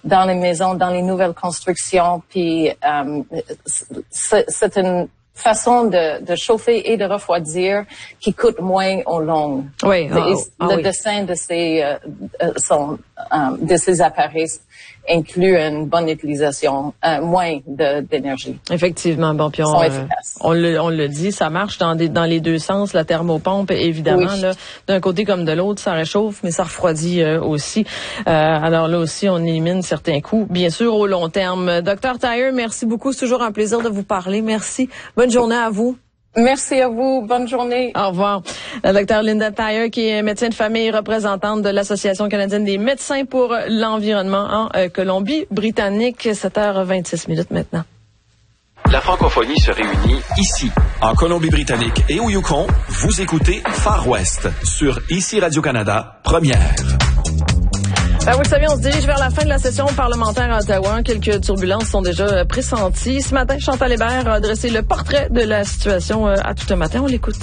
dans les maisons, dans les nouvelles constructions. Puis c'est une façon de chauffer et de refroidir qui coûte moins au long. Oui. Le dessin de ces appareils inclut une bonne utilisation, moins d'énergie. Effectivement. Bon, puis on le dit, ça marche dans les deux sens. La thermopompe, évidemment, là, d'un côté comme de l'autre, ça réchauffe, mais ça refroidit aussi. Alors là aussi, on élimine certains coûts, bien sûr, au long terme. Dr. Thayer, merci beaucoup. C'est toujours un plaisir de vous parler. Merci. Bonne journée à vous. Merci à vous. Bonne journée. Au revoir. La docteure Linda Thayer, qui est médecin de famille et représentante de l'Association canadienne des médecins pour l'environnement en Colombie-Britannique. 7h26 maintenant. La francophonie se réunit ici, en Colombie-Britannique et au Yukon. Vous écoutez Far West sur ICI Radio-Canada, première. Vous le savez, on se dirige vers la fin de la session parlementaire à Ottawa. Quelques turbulences sont déjà pressenties. Ce matin, Chantal Hébert a dressé le portrait de la situation à tout un matin. On l'écoute.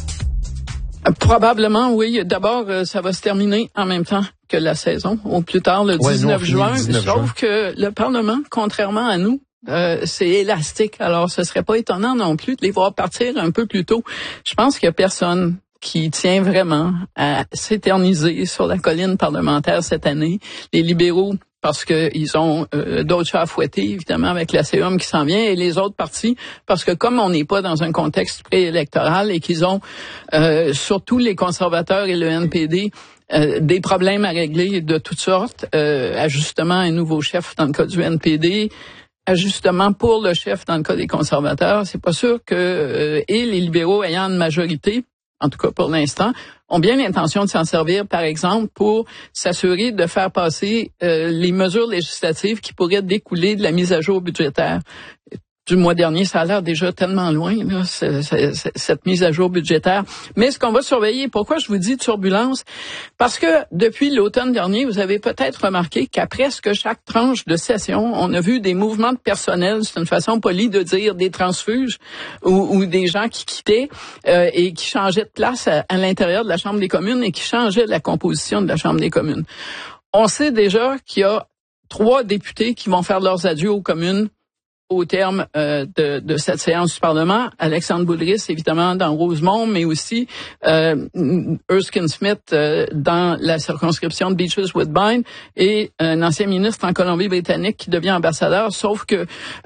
Probablement, oui. D'abord, ça va se terminer en même temps que la saison, au plus tard le 19 juin. Sauf que le Parlement, contrairement à nous, c'est élastique. Alors, ce serait pas étonnant non plus de les voir partir un peu plus tôt. Je pense qu'il y a personne qui tient vraiment à s'éterniser sur la colline parlementaire cette année. Les libéraux, parce que ils ont d'autres chats à fouetter, évidemment, avec la CEUM qui s'en vient, et les autres partis, parce que comme on n'est pas dans un contexte préélectoral et qu'ils ont, surtout les conservateurs et le NPD, des problèmes à régler de toutes sortes, ajustement à un nouveau chef dans le cas du NPD, ajustement pour le chef dans le cas des conservateurs, c'est pas sûr que et les libéraux ayant une majorité, en tout cas pour l'instant, ont bien l'intention de s'en servir, par exemple, pour s'assurer de faire passer les mesures législatives qui pourraient découler de la mise à jour budgétaire. Du mois dernier, ça a l'air déjà tellement loin, là, cette mise à jour budgétaire. Mais ce qu'on va surveiller, pourquoi je vous dis turbulence? Parce que depuis l'automne dernier, vous avez peut-être remarqué qu'à presque chaque tranche de session, on a vu des mouvements de personnel, c'est une façon polie de dire des transfuges ou des gens qui quittaient et qui changeaient de place à l'intérieur de la Chambre des communes et qui changeaient la composition de la Chambre des communes. On sait déjà qu'il y a 3 députés qui vont faire leurs adieux aux communes au terme de cette séance du Parlement. Alexandre Boulris, évidemment, dans Rosemont, mais aussi Erskine Smith dans la circonscription de Beaches-Woodbine et un ancien ministre en Colombie-Britannique qui devient ambassadeur, sauf que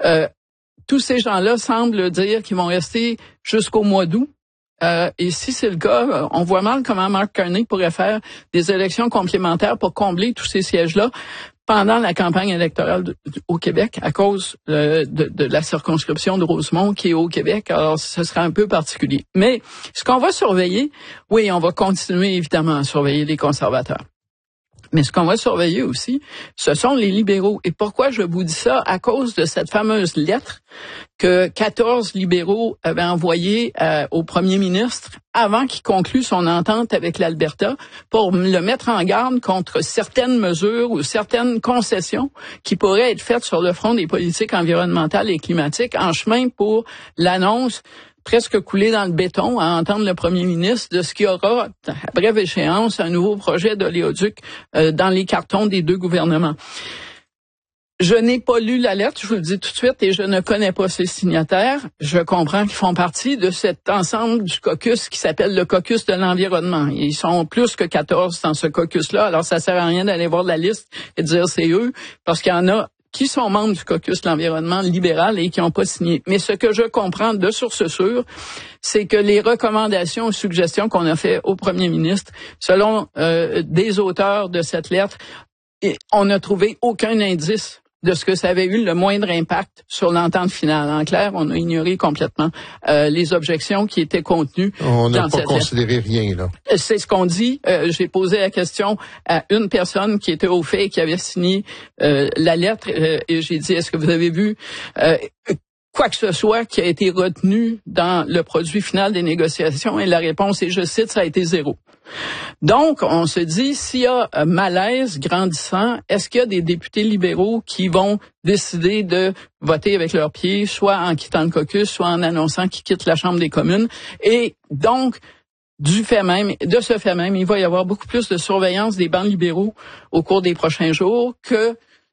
tous ces gens-là semblent dire qu'ils vont rester jusqu'au mois d'août. Et si c'est le cas, on voit mal comment Mark Carney pourrait faire des élections complémentaires pour combler tous ces sièges-là pendant la campagne électorale au Québec à cause de la circonscription de Rosemont qui est au Québec. Alors, ce sera un peu particulier. Mais ce qu'on va surveiller, oui, on va continuer évidemment à surveiller les conservateurs. Mais ce qu'on va surveiller aussi, ce sont les libéraux. Et pourquoi je vous dis ça? À cause de cette fameuse lettre que 14 libéraux avaient envoyée au premier ministre avant qu'il conclue son entente avec l'Alberta pour le mettre en garde contre certaines mesures ou certaines concessions qui pourraient être faites sur le front des politiques environnementales et climatiques en chemin pour l'annonce presque coulé dans le béton à entendre le premier ministre de ce qu'il y aura, à brève échéance, un nouveau projet d'oléoduc dans les cartons des 2 gouvernements. Je n'ai pas lu la lettre, je vous le dis tout de suite, et je ne connais pas ses signataires. Je comprends qu'ils font partie de cet ensemble du caucus qui s'appelle le caucus de l'environnement. Ils sont plus que 14 dans ce caucus-là, alors ça sert à rien d'aller voir la liste et de dire c'est eux, parce qu'il y en a qui sont membres du caucus de l'environnement libéral et qui n'ont pas signé. Mais ce que je comprends de source sûre, c'est que les recommandations et suggestions qu'on a fait au premier ministre, selon des auteurs de cette lettre, on n'a trouvé aucun indice de ce que ça avait eu le moindre impact sur l'entente finale. En clair, on a ignoré complètement les objections qui étaient contenues dans cette lettre. On n'a pas considéré rien, là. C'est ce qu'on dit. J'ai posé la question à une personne qui était au fait et qui avait signé la lettre et j'ai dit, est-ce que vous avez vu quoi que ce soit qui a été retenu dans le produit final des négociations? Et la réponse est, je cite, ça a été 0. Donc, on se dit, s'il y a un malaise grandissant, est-ce qu'il y a des députés libéraux qui vont décider de voter avec leurs pieds, soit en quittant le caucus, soit en annonçant qu'ils quittent la Chambre des communes? Et donc, de ce fait même, il va y avoir beaucoup plus de surveillance des bancs libéraux au cours des prochains jours que